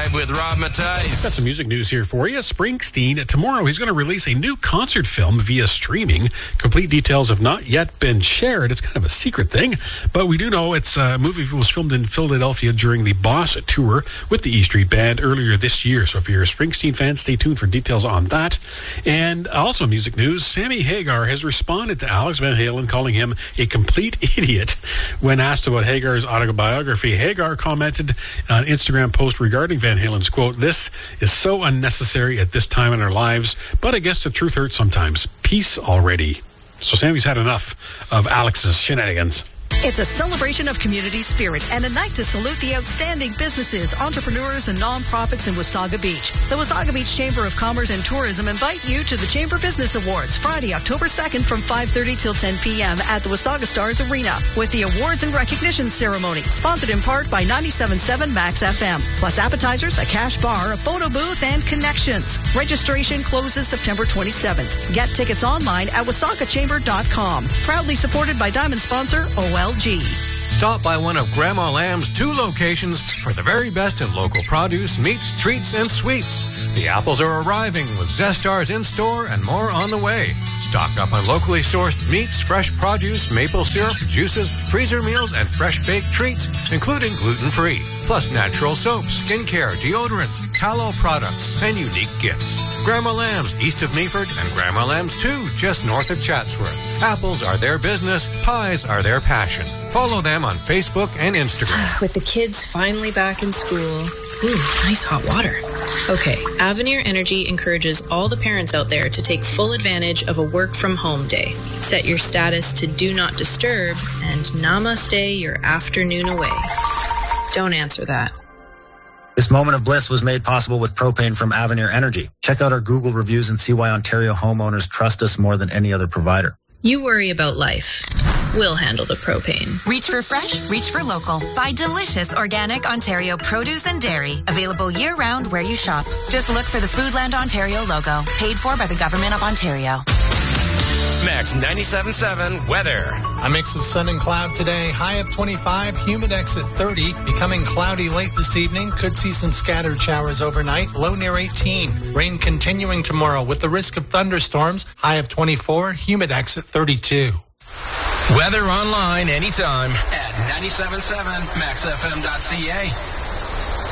Drive with Rob Matthijs. Got some music news here for you. Springsteen, tomorrow he's going to release a new concert film via streaming. Complete details have not yet been shared. It's kind of a secret thing, but we do know it's a movie that was filmed in Philadelphia during the Boss Tour with the E Street Band earlier this year. So if you're a Springsteen fan, stay tuned for details on that. And also music news, Sammy Hagar has responded to Alex Van Halen, calling him a complete idiot. When asked about Hagar's autobiography, Hagar commented on an Instagram post regarding Van Halen's quote, "This is so unnecessary at this time in our lives, but I guess the truth hurts sometimes. Peace already." So Sammy's had enough of Alex's shenanigans. It's a celebration of community spirit and a night to salute the outstanding businesses, entrepreneurs, and nonprofits in Wasaga Beach. The Wasaga Beach Chamber of Commerce and Tourism invite you to the Chamber Business Awards, Friday, October 2nd from 5:30 till 10 p.m. at the Wasaga Stars Arena, with the awards and recognition ceremony, sponsored in part by 97.7 Max FM, plus appetizers, a cash bar, a photo booth, and connections. Registration closes September 27th. Get tickets online at wasagachamber.com. Proudly supported by diamond sponsor OLG. Stop by one of Grandma Lamb's 2 locations for the very best in local produce, meats, treats, and sweets. The apples are arriving with Zestars in store and more on the way. Stock up on locally sourced meats, fresh produce, maple syrup, juices, freezer meals, and fresh baked treats, including gluten-free. Plus natural soaps, skincare, deodorants, tallow products, and unique gifts. Grandma Lamb's east of Meaford and Grandma Lamb's 2 just north of Chatsworth. Apples are their business, pies are their passion. Follow them on Facebook and Instagram. With the kids finally back in school. Ooh, nice hot water. Okay, Avenir Energy encourages all the parents out there to take full advantage of a work-from-home day. Set your status to Do Not Disturb and namaste your afternoon away. Don't answer that. This moment of bliss was made possible with propane from Avenir Energy. Check out our Google reviews and see why Ontario homeowners trust us more than any other provider. You worry about life. We'll handle the propane. Reach for fresh, reach for local. Buy delicious organic Ontario produce and dairy. Available year-round where you shop. Just look for the Foodland Ontario logo. Paid for by the Government of Ontario. Max 97.7 weather. A mix of sun and cloud today. High of 25, humidex at 30. Becoming cloudy late this evening. Could see some scattered showers overnight. Low near 18. Rain continuing tomorrow with the risk of thunderstorms. High of 24, humidex at 32. Weather online anytime at 97.7maxfm.ca.